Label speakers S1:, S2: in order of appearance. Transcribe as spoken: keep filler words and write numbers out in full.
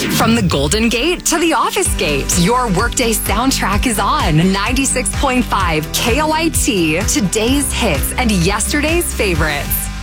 S1: From the Golden Gate to the Office Gate, your workday soundtrack is on ninety-six point five K O I T, today's hits and yesterday's favorites.